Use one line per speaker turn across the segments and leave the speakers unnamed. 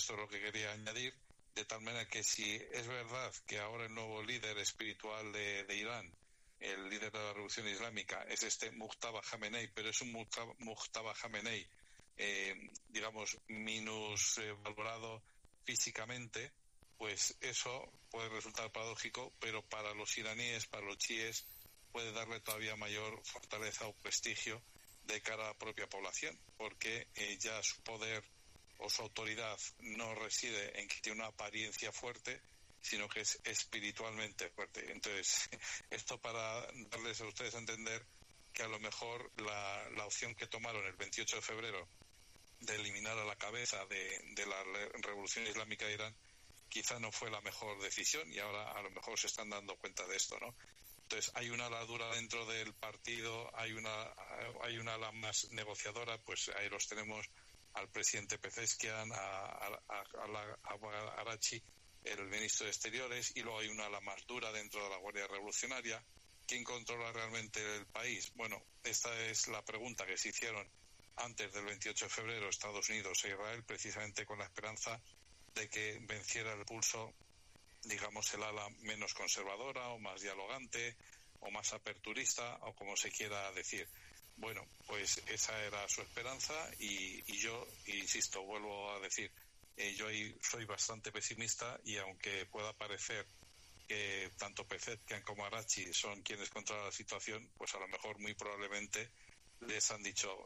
Esto es lo que quería añadir, de tal manera que si es verdad que ahora el nuevo líder espiritual de Irán, el líder de la revolución islámica, es Mujtaba Khamenei, pero es un Mujtaba Khamenei, digamos, valorado físicamente, pues eso puede resultar paradójico, pero para los iraníes, para los chiíes, puede darle todavía mayor fortaleza o prestigio de cara a la propia población, porque ya su poder o su autoridad no reside en que tiene una apariencia fuerte, sino que es espiritualmente fuerte. Entonces, esto para darles a ustedes a entender que a lo mejor la opción que tomaron el 28 de febrero de eliminar a la cabeza de la revolución islámica de Irán quizá no fue la mejor decisión, y ahora a lo mejor se están dando cuenta de esto, ¿no? Entonces hay una ala dura dentro del partido, hay una ala más negociadora, pues ahí los tenemos al presidente Pezeshkian, a Araghchi, el ministro de Exteriores, y luego hay una ala más dura dentro de la Guardia Revolucionaria. ¿Quién controla realmente el país? Bueno, esta es la pregunta que se hicieron antes del 28 de febrero Estados Unidos e Israel, precisamente con la esperanza de que venciera el pulso, digamos, el ala menos conservadora o más dialogante o más aperturista, o como se quiera decir. Bueno, pues esa era su esperanza, y yo, insisto, vuelvo a decir, yo ahí soy bastante pesimista, y aunque pueda parecer que tanto Pezeshkian como Araghchi son quienes controlan la situación, pues a lo mejor muy probablemente les han dicho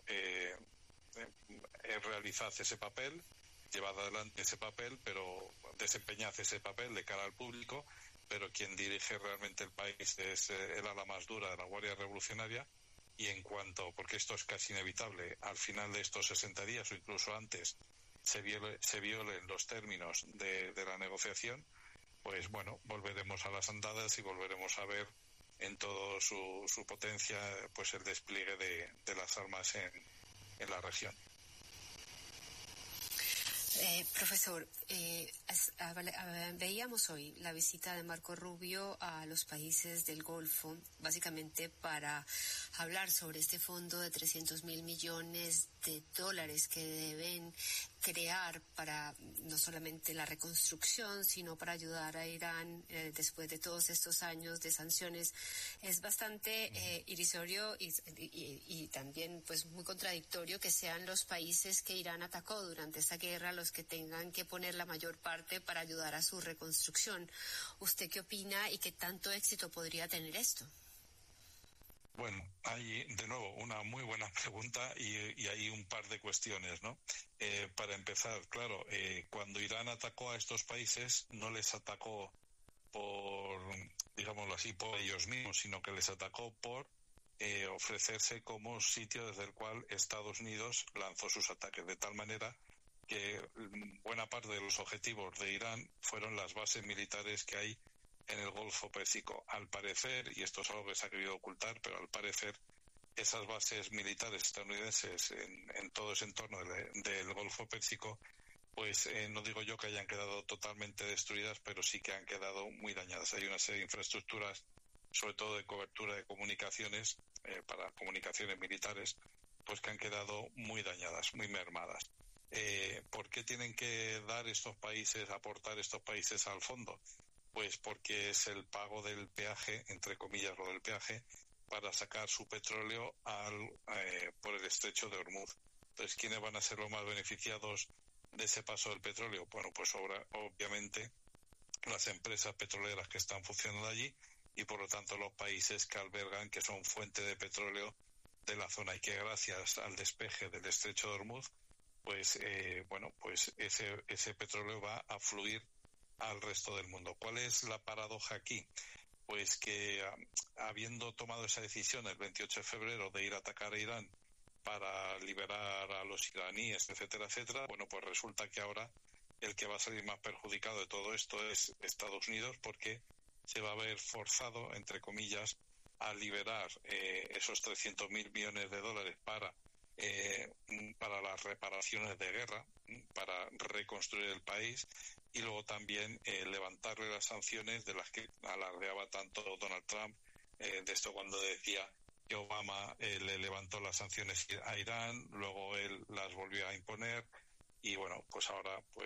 realizad ese papel, llevad adelante ese papel, pero desempeñad ese papel de cara al público, pero quien dirige realmente el país es el ala más dura de la Guardia Revolucionaria. Y en cuanto, porque esto es casi inevitable, al final de estos 60 días o incluso antes se violen los términos de la negociación, pues bueno, volveremos a las andadas y volveremos a ver en todo su potencia pues el despliegue de las armas en la región.
Profesor, veíamos hoy la visita de Marco Rubio a los países del Golfo, básicamente para hablar sobre este fondo de $300.000 millones que deben crear para no solamente la reconstrucción, sino para ayudar a Irán después de todos estos años de sanciones. Es bastante irrisorio y también pues muy contradictorio que sean los países que Irán atacó durante esta guerra los que tengan que poner la mayor parte para ayudar a su reconstrucción. ¿Usted qué opina y qué tanto éxito podría tener esto?
Bueno, hay de nuevo una muy buena pregunta y hay un par de cuestiones, ¿no? Para empezar, claro, cuando Irán atacó a estos países no les atacó por, digámoslo así, por ellos mismos, sino que les atacó por ofrecerse como sitio desde el cual Estados Unidos lanzó sus ataques, de tal manera que buena parte de los objetivos de Irán fueron las bases militares que hay en el Golfo Pérsico. Al parecer, y esto es algo que se ha querido ocultar, pero al parecer esas bases militares estadounidenses en todo ese entorno del Golfo Pérsico, pues no digo yo que hayan quedado totalmente destruidas, pero sí que han quedado muy dañadas. Hay una serie de infraestructuras, sobre todo de cobertura de comunicaciones, para comunicaciones militares, pues que han quedado muy dañadas, muy mermadas. ¿Por qué tienen que dar estos países, aportar estos países al fondo? Pues porque es el pago del peaje, entre comillas lo del peaje, para sacar su petróleo por el estrecho de Hormuz. Entonces, ¿quiénes van a ser los más beneficiados de ese paso del petróleo? Bueno, pues obviamente las empresas petroleras que están funcionando allí, y por lo tanto los países que albergan, que son fuente de petróleo de la zona, y que gracias al despeje del estrecho de Hormuz, pues pues ese petróleo va a fluir al resto del mundo. ¿Cuál es la paradoja aquí? Pues que habiendo tomado esa decisión el 28 de febrero de ir a atacar a Irán para liberar a los iraníes, etcétera, etcétera, bueno, pues resulta que ahora el que va a salir más perjudicado de todo esto es Estados Unidos, porque se va a ver forzado, entre comillas, a liberar esos $300.000 millones para las reparaciones de guerra, para reconstruir el país, y luego también levantarle las sanciones de las que alardeaba tanto Donald Trump, de esto cuando decía que Obama le levantó las sanciones a Irán, luego él las volvió a imponer, y bueno, pues ahora pues